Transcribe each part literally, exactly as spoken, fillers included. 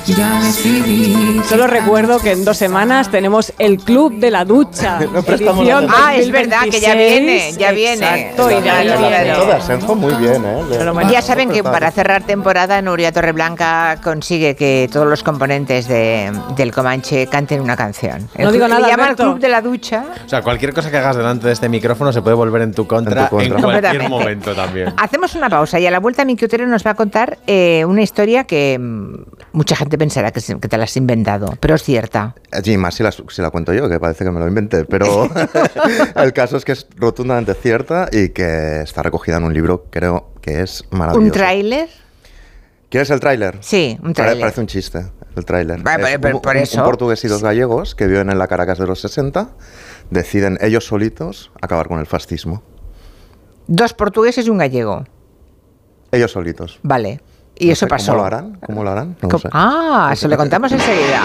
Ya decidí. Solo recuerdo que en dos semanas tenemos el Club de la Ducha. No prestamos edición la- Ah, es verdad que ya viene, ya viene. Exacto, y de ahí Claro, viene. claro. Todas, Senzo, muy bien, ¿eh? De- Pero bueno, Ya saben que Total. para cerrar temporada Nuria Torreblanca consigue que todos los componentes de, del Comanche canten una canción. El No digo club- nada, Le llama el Alberto. Club de la Ducha. O sea, cualquier cosa que hagas delante de este micrófono se puede volver en tu contra En tu contra. en cualquier Completamente. momento también. Hacemos una pausa y a la vuelta Miki Otero nos va a contar eh, una historia que mm, mucha gente pensará que, se- que te la has inventado, pero es cierta. Sí, más si la, si la cuento yo, que parece que me lo inventé, pero el caso es que es rotundamente cierta y que está recogida en un libro, creo que es maravilloso. ¿Un tráiler? ¿Quieres el tráiler? Sí, un Pare- tráiler. Parece un chiste, el tráiler. Vale, Es pero- pero un, por un- eso- un portugués y dos gallegos que viven en la Caracas de los sesenta deciden ellos solitos acabar con el fascismo. Dos portugueses y un gallego. Ellos solitos. Vale. Y No eso sé pasó. ¿Cómo lo harán? ¿Cómo lo harán? No lo ¿Cómo? sé. Ah, eso le contamos enseguida.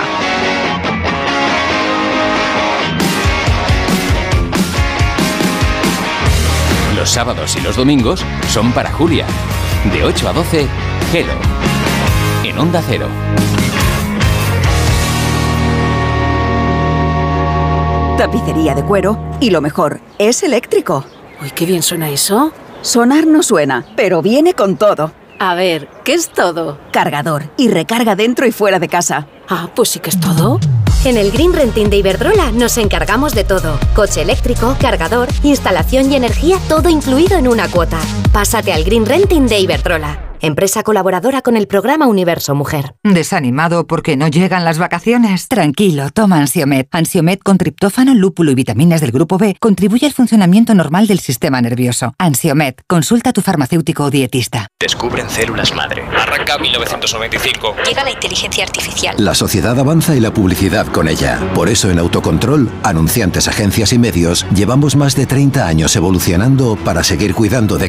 Los sábados y los domingos son para Julia. De ocho a doce, Hello. En Onda Cero. Tapicería de cuero y lo mejor, es eléctrico. Uy, qué bien suena eso. Sonar no suena, pero viene con todo. A ver, ¿qué es todo? Cargador y recarga dentro y fuera de casa. Ah, pues sí que es todo. En el Green Renting de Iberdrola nos encargamos de todo. Coche eléctrico, cargador, instalación y energía, todo incluido en una cuota. Pásate al Green Renting de Iberdrola, empresa colaboradora con el programa Universo Mujer. ¿Desanimado porque no llegan las vacaciones? Tranquilo, toma Ansiomed. Ansiomed con triptófano, lúpulo y vitaminas del grupo B contribuye al funcionamiento normal del sistema nervioso. Ansiomed, consulta a tu farmacéutico o dietista. Descubren células madre. Arranca mil novecientos noventa y cinco. Llega la inteligencia artificial. La sociedad avanza y la publicidad con ella. Por eso en Autocontrol, anunciantes, agencias y medios, llevamos más de treinta años evolucionando para seguir cuidando de